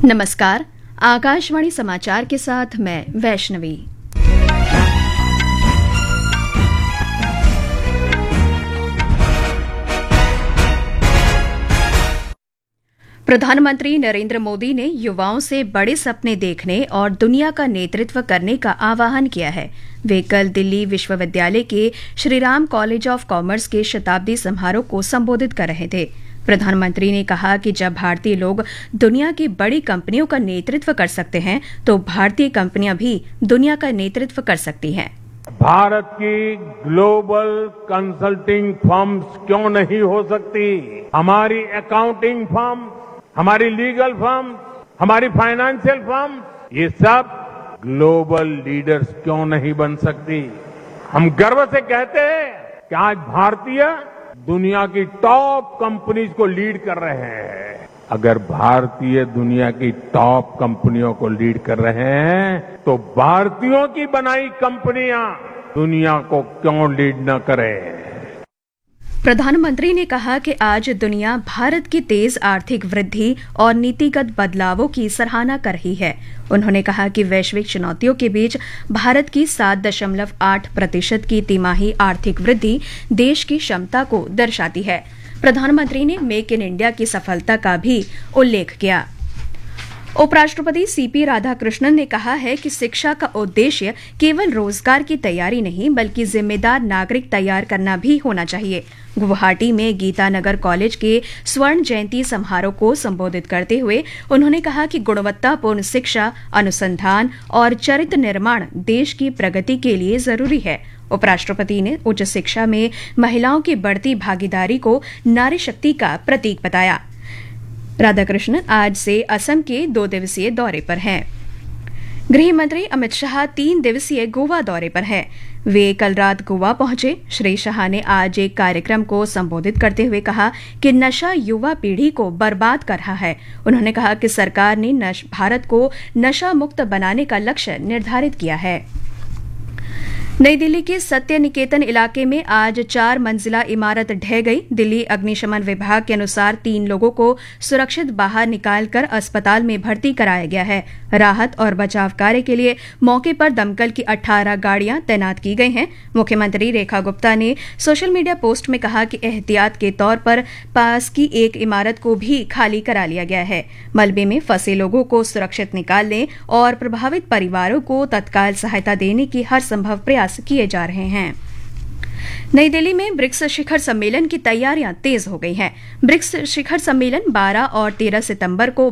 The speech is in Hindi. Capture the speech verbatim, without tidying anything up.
नमस्कार। आकाशवाणी समाचार के साथ मैं वैष्णवी। प्रधानमंत्री नरेंद्र मोदी ने युवाओं से बड़े सपने देखने और दुनिया का नेतृत्व करने का आह्वान किया है। वे कल दिल्ली विश्वविद्यालय के श्रीराम कॉलेज ऑफ कॉमर्स के शताब्दी समारोह को संबोधित कर रहे थे। प्रधानमंत्री ने कहा कि जब भारतीय लोग दुनिया की बड़ी कंपनियों का नेतृत्व कर सकते हैं, तो भारतीय कंपनियां भी दुनिया का नेतृत्व कर सकती हैं। भारत की ग्लोबल कंसल्टिंग फर्म्स क्यों नहीं हो सकती? हमारी अकाउंटिंग फर्म, हमारी लीगल फर्म, हमारी फाइनेंशियल फर्म, ये सब ग्लोबल लीडर्स क्यों नहीं बन सकती? हम गर्व से कहते हैं कि आज भारतीय दुनिया की टॉप कंपनीज को लीड कर रहे हैं। अगर भारतीय दुनिया की टॉप कंपनियों को लीड कर रहे हैं, तो भारतीयों की बनाई कंपनियां दुनिया को क्यों लीड न करें? प्रधानमंत्री ने कहा कि आज दुनिया भारत की तेज आर्थिक वृद्धि और नीतिगत बदलावों की सराहना कर रही है। उन्होंने कहा कि वैश्विक चुनौतियों के बीच भारत की सात दशमलव आठ प्रतिशत की तिमाही आर्थिक वृद्धि देश की क्षमता को दर्शाती है। प्रधानमंत्री ने मेक इन इंडिया की सफलता का भी उल्लेख किया। उपराष्ट्रपति सीपी राधाकृष्णन ने कहा है कि शिक्षा का उद्देश्य केवल रोजगार की तैयारी नहीं, बल्कि जिम्मेदार नागरिक तैयार करना भी होना चाहिए। गुवाहाटी में गीतानगर कॉलेज के स्वर्ण जयंती समारोह को संबोधित करते हुए उन्होंने कहा कि गुणवत्तापूर्ण शिक्षा, अनुसंधान और चरित्र निर्माण देश की प्रगति के लिए जरूरी है। उपराष्ट्रपति ने उच्च शिक्षा में महिलाओं की बढ़ती भागीदारी को नारी शक्ति का प्रतीक बताया। राधाकृष्णन आज से असम के दो दिवसीय दौरे पर हैं। गृह मंत्री अमित शाह तीन दिवसीय गोवा दौरे पर हैं। वे कल रात गोवा पहुंचे। श्री शाह ने आज एक कार्यक्रम को संबोधित करते हुए कहा कि नशा युवा पीढ़ी को बर्बाद कर रहा है। उन्होंने कहा कि सरकार ने नश, भारत को नशा मुक्त बनाने का लक्ष्य निर्धारित किया है। नई दिल्ली के सत्य निकेतन इलाके में आज चार मंजिला इमारत ढह गई। दिल्ली अग्निशमन विभाग के अनुसार तीन लोगों को सुरक्षित बाहर निकालकर अस्पताल में भर्ती कराया गया है। राहत और बचाव कार्य के लिए मौके पर दमकल की अठारह गाड़ियां तैनात की गई हैं। मुख्यमंत्री रेखा गुप्ता ने सोशल मीडिया पोस्ट में कहा कि एहतियात के तौर पर पास की एक इमारत को भी खाली करा लिया गया है। मलबे में फंसे लोगों को सुरक्षित निकालने और प्रभावित परिवारों को तत्काल सहायता देने की हर संभव प्रयास किए जा रहे हैं। नई दिल्ली में ब्रिक्स शिखर सम्मेलन की तैयारियां तेज हो गई हैं। ब्रिक्स शिखर सम्मेलन बारह और तेरह सितंबर को